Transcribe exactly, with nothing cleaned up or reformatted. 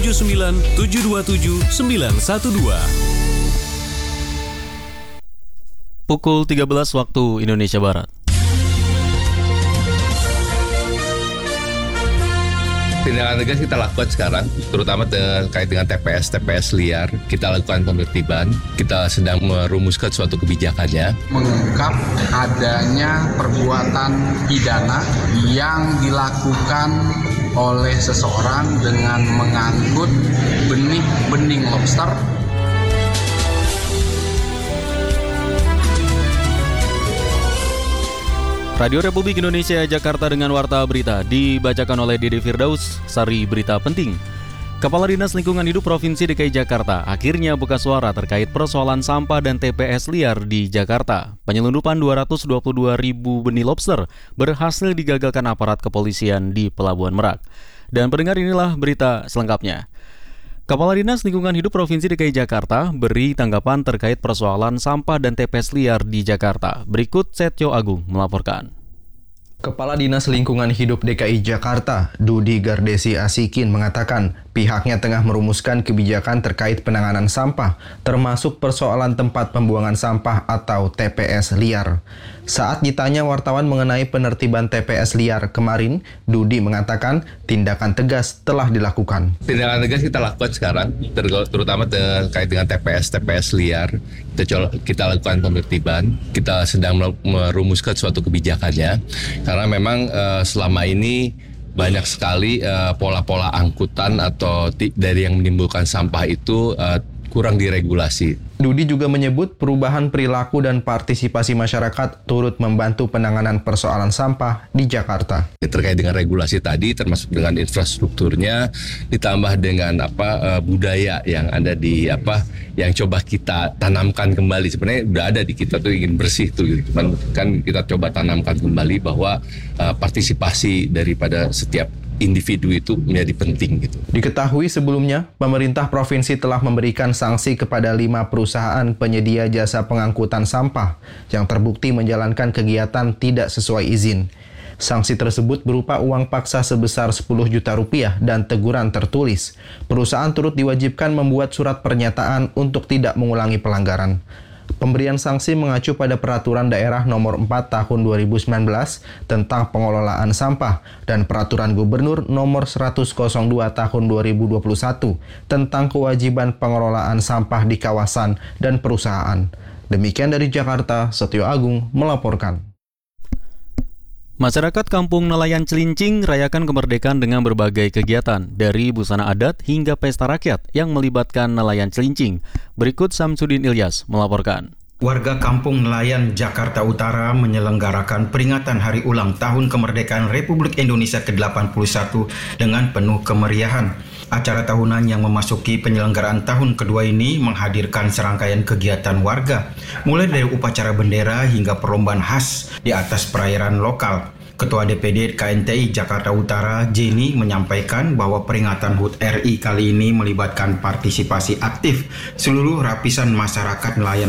tujuh sembilan tujuh dua tujuh sembilan satu dua. Pukul tiga belas waktu Indonesia Barat. Tindakan tegas kita lakukan sekarang, terutama terkait dengan T P S T P S liar. Kita lakukan penertiban, kita sedang merumuskan suatu kebijakannya. Mengungkap adanya perbuatan pidana yang dilakukan oleh seseorang dengan mengangkut benih-benih lobster. Radio Republik Indonesia Jakarta dengan Warta Berita dibacakan oleh Dede Firdaus. Sari berita penting. Kepala Dinas Lingkungan Hidup Provinsi D K I Jakarta akhirnya buka suara terkait persoalan sampah dan T P S liar di Jakarta. Penyelundupan dua ratus dua puluh dua ribu benih lobster berhasil digagalkan aparat kepolisian di Pelabuhan Merak. Dan pendengar, inilah berita selengkapnya. Kepala Dinas Lingkungan Hidup Provinsi D K I Jakarta beri tanggapan terkait persoalan sampah dan T P S liar di Jakarta. Berikut Setyo Agung melaporkan. Kepala Dinas Lingkungan Hidup D K I Jakarta, Dudi Gardesi Asikin, mengatakan pihaknya tengah merumuskan kebijakan terkait penanganan sampah, termasuk persoalan tempat pembuangan sampah atau T P S liar. Saat ditanya wartawan mengenai penertiban T P S liar kemarin, Dudi mengatakan tindakan tegas telah dilakukan. Tindakan tegas kita lakukan sekarang, terutama terkait dengan T P S T P S liar. Kita, kita lakukan penertiban, kita sedang merumuskan suatu kebijakannya. Karena memang uh, selama ini banyak sekali uh, pola-pola angkutan atau t- dari yang menimbulkan sampah itu uh, kurang diregulasi. Dudi juga menyebut perubahan perilaku dan partisipasi masyarakat turut membantu penanganan persoalan sampah di Jakarta. Terkait dengan regulasi tadi, termasuk dengan infrastrukturnya, ditambah dengan apa uh, budaya yang ada di apa yang coba kita tanamkan kembali. Sebenarnya udah ada di kita tuh, ingin bersih tuh, gitu. Cuman kan kita coba tanamkan kembali bahwa uh, partisipasi daripada setiap individu itu menjadi penting gitu. Diketahui sebelumnya, pemerintah provinsi telah memberikan sanksi kepada lima perusahaan penyedia jasa pengangkutan sampah yang terbukti menjalankan kegiatan tidak sesuai izin. Sanksi tersebut berupa uang paksa sebesar sepuluh juta rupiah dan teguran tertulis. Perusahaan turut diwajibkan membuat surat pernyataan untuk tidak mengulangi pelanggaran. Pemberian sanksi mengacu pada Peraturan Daerah Nomor empat Tahun dua ribu sembilan belas tentang pengelolaan sampah dan Peraturan Gubernur Nomor seratus dua Tahun dua ribu dua puluh satu tentang kewajiban pengelolaan sampah di kawasan dan perusahaan. Demikian dari Jakarta, Setyo Agung melaporkan. Masyarakat Kampung Nelayan Cilincing rayakan kemerdekaan dengan berbagai kegiatan, dari busana adat hingga pesta rakyat yang melibatkan nelayan Cilincing. Berikut Samsudin Ilyas melaporkan. Warga Kampung Nelayan Jakarta Utara menyelenggarakan peringatan Hari Ulang Tahun Kemerdekaan Republik Indonesia ke delapan puluh satu dengan penuh kemeriahan. Acara tahunan yang memasuki penyelenggaraan tahun kedua ini menghadirkan serangkaian kegiatan warga, mulai dari upacara bendera hingga perlombaan khas di atas perairan lokal. Ketua D P D K N T I Jakarta Utara, Jenny, menyampaikan bahwa peringatan H U T R I kali ini melibatkan partisipasi aktif seluruh lapisan masyarakat nelayan